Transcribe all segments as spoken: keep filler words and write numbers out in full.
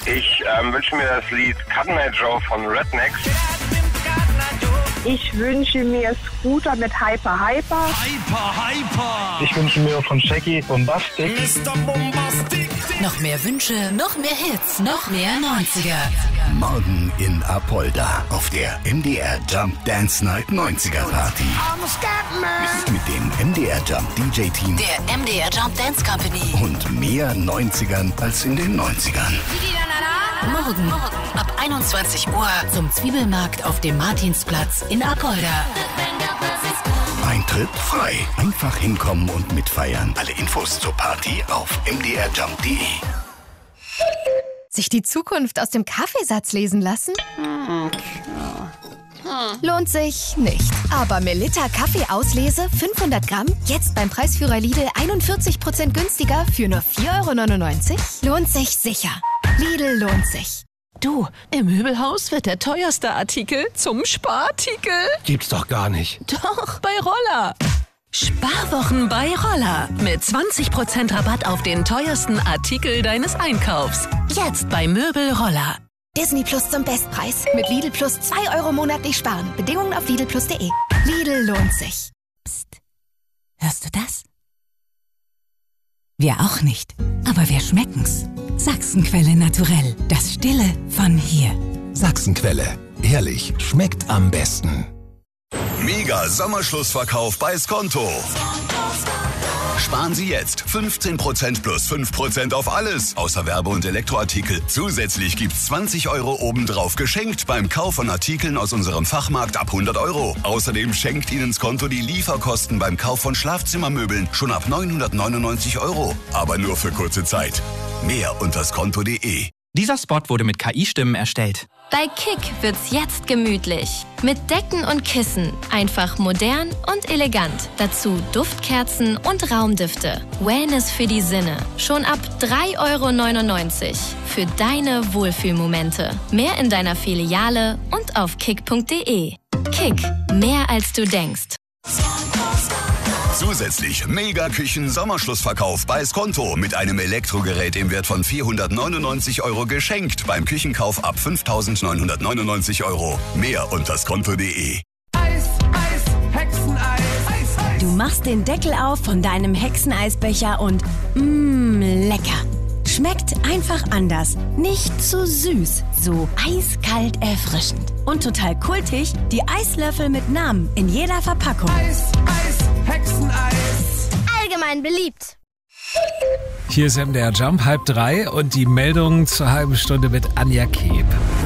Ich ähm, wünsche mir das Lied Cotton Eye Joe von Rednex. Ich wünsche mir Scooter mit Hyper Hyper. Hyper Hyper. Ich wünsche mir von Shaggy Bombastic. Mister Bombastic. Noch mehr Wünsche, noch mehr Hits, noch mehr neunziger. Morgen in Apolda auf der M D R Jump Dance Night neunziger Party. Mit dem M D R Jump D J-Team Der M D R Jump Dance Company. und mehr neunzigern als in den neunzigern. Morgen ab einundzwanzig Uhr zum Zwiebelmarkt auf dem Martinsplatz in Apolda. Eintritt frei. Einfach hinkommen und mitfeiern. Alle Infos zur Party auf m d r jump punkt d e. Sich die Zukunft aus dem Kaffeesatz lesen lassen? Lohnt sich nicht. Aber Melitta Kaffeeauslese fünfhundert Gramm, jetzt beim Preisführer Lidl einundvierzig Prozent günstiger für nur vier Euro neunundneunzig? Lohnt sich sicher. Lidl lohnt sich. Du, im Möbelhaus wird der teuerste Artikel zum Sparartikel. Gibt's doch gar nicht. Doch, bei Roller. Sparwochen bei Roller. Mit zwanzig Prozent Rabatt auf den teuersten Artikel deines Einkaufs. Jetzt bei Möbel Roller. Disney Plus zum Bestpreis. Mit Lidl Plus zwei Euro monatlich sparen. Bedingungen auf lidl plus punkt de. Lidl lohnt sich. Psst. Hörst du das? Wir auch nicht. Aber wir schmecken's. Sachsenquelle naturell. Das Stille von hier. Sachsenquelle. Ehrlich, schmeckt am besten. Mega Sommerschlussverkauf bei Skonto. Sparen Sie jetzt fünfzehn Prozent plus fünf Prozent auf alles, außer Werbe- und Elektroartikel. Zusätzlich gibt's zwanzig Euro obendrauf geschenkt beim Kauf von Artikeln aus unserem Fachmarkt ab hundert Euro. Außerdem schenkt Ihnen Skonto die Lieferkosten beim Kauf von Schlafzimmermöbeln schon ab neunhundertneunundneunzig Euro. Aber nur für kurze Zeit. Mehr unter skonto punkt de. Dieser Spot wurde mit K I-Stimmen erstellt. Bei Kick wird's jetzt gemütlich. Mit Decken und Kissen. Einfach modern und elegant. Dazu Duftkerzen und Raumdüfte. Wellness für die Sinne. Schon ab drei Euro neunundneunzig. Für deine Wohlfühlmomente. Mehr in deiner Filiale und auf kick punkt de. Kick. Mehr als du denkst. Zusätzlich Mega-Küchen-Sommerschlussverkauf bei Skonto mit einem Elektrogerät im Wert von vierhundertneunundneunzig Euro geschenkt beim Küchenkauf ab fünftausendneunhundertneunundneunzig Euro. Mehr unter skonto punkt de. Eis, Eis, Hexeneis. Eis, Eis. Du machst den Deckel auf von deinem Hexeneisbecher und mmm, lecker. Schmeckt einfach anders. Nicht zu süß, so eiskalt erfrischend. Und total kultig, die Eislöffel mit Namen in jeder Verpackung. Eis, Eis, Hexeneis. Allgemein beliebt. Hier ist M D R Jump, halb drei und die Meldung zur halben Stunde mit Anja Keb.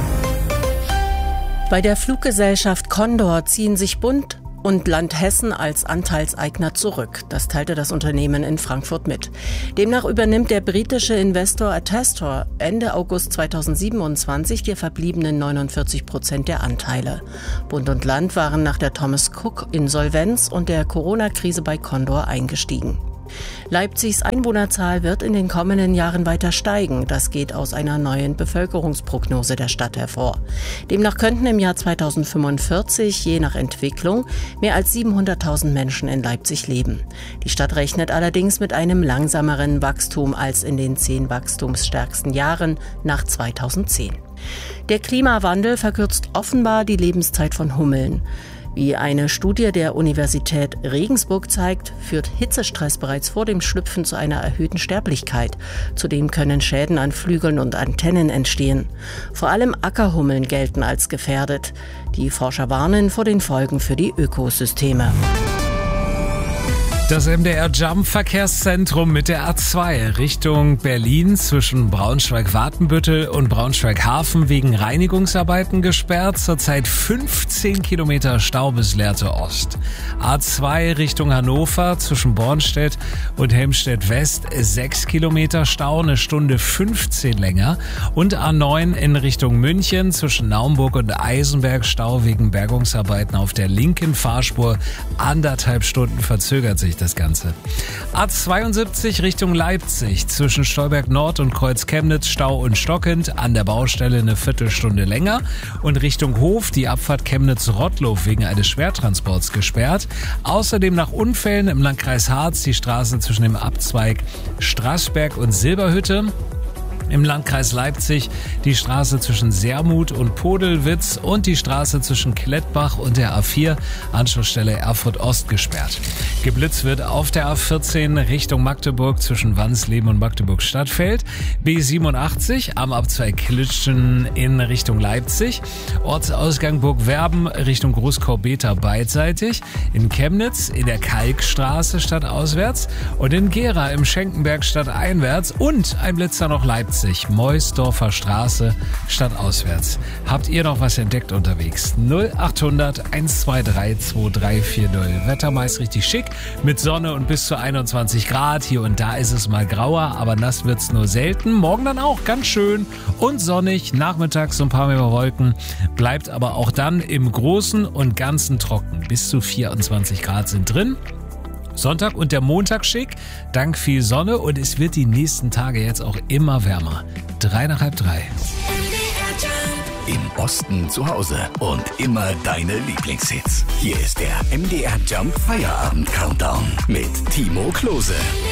Bei der Fluggesellschaft Condor ziehen sich Bund und Land Hessen als Anteilseigner zurück. Das teilte das Unternehmen in Frankfurt mit. Demnach übernimmt der britische Investor Attestor Ende August zweitausendsiebenundzwanzig die verbliebenen neunundvierzig Prozent der Anteile. Bund und Land waren nach der Thomas Cook Insolvenz und der Corona-Krise bei Condor eingestiegen. Leipzigs Einwohnerzahl wird in den kommenden Jahren weiter steigen. Das geht aus einer neuen Bevölkerungsprognose der Stadt hervor. Demnach könnten im Jahr zweitausendfünfundvierzig je nach Entwicklung mehr als siebenhunderttausend Menschen in Leipzig leben. Die Stadt rechnet allerdings mit einem langsameren Wachstum als in den zehn wachstumsstärksten Jahren nach zweitausendzehn. Der Klimawandel verkürzt offenbar die Lebenszeit von Hummeln. Wie eine Studie der Universität Regensburg zeigt, führt Hitzestress bereits vor dem Schlüpfen zu einer erhöhten Sterblichkeit. Zudem können Schäden an Flügeln und Antennen entstehen. Vor allem Ackerhummeln gelten als gefährdet. Die Forscher warnen vor den Folgen für die Ökosysteme. Das M D R Jump Verkehrszentrum mit der A zwei Richtung Berlin zwischen Braunschweig-Watenbüttel und Braunschweig-Hafen wegen Reinigungsarbeiten gesperrt. Zurzeit fünfzehn Kilometer Stau bis Lehrte Ost. A zwei Richtung Hannover zwischen Bornstedt und Helmstedt West sechs Kilometer Stau, eine Stunde fünfzehn länger. Und A neun in Richtung München zwischen Naumburg und Eisenberg Stau wegen Bergungsarbeiten auf der linken Fahrspur. Anderthalb Stunden verzögert sich das Ganze. A zweiundsiebzig Richtung Leipzig zwischen Stolberg Nord und Kreuz Chemnitz Stau und stockend, an der Baustelle eine Viertelstunde länger und Richtung Hof die Abfahrt Chemnitz-Rottlow wegen eines Schwertransports gesperrt. Außerdem nach Unfällen im Landkreis Harz die Straße zwischen dem Abzweig Straßberg und Silberhütte Im Landkreis Leipzig die Straße zwischen Sermuth und Podelwitz und die Straße zwischen Klettbach und der A vier, Anschlussstelle Erfurt Ost, gesperrt. Geblitzt wird auf der A vierzehn Richtung Magdeburg zwischen Wansleben und Magdeburg Stadtfeld, B siebenundachtzig am Abzweig Klitschen in Richtung Leipzig, Ortsausgang Burgwerben Richtung Großkorbeta beidseitig, in Chemnitz in der Kalkstraße stadtauswärts und in Gera im Schenkenberg stadteinwärts und ein Blitzer noch Leipzig. Meusdorfer Straße stadtauswärts. Habt ihr noch was entdeckt unterwegs? null achthundert eins zwei drei zwei drei vier null. Wetter meist richtig schick mit Sonne und bis zu einundzwanzig Grad. Hier und da ist es mal grauer, aber nass wird's nur selten. Morgen dann auch ganz schön und sonnig. Nachmittags so ein paar mehr Wolken. Bleibt aber auch dann im Großen und Ganzen trocken. Bis zu vierundzwanzig Grad sind drin. Sonntag und der Montag schick, dank viel Sonne und es wird die nächsten Tage jetzt auch immer wärmer. Drei nach halb drei. Im Osten zu Hause und immer deine Lieblingshits. Hier ist der M D R Jump Feierabend Countdown mit Timo Klose.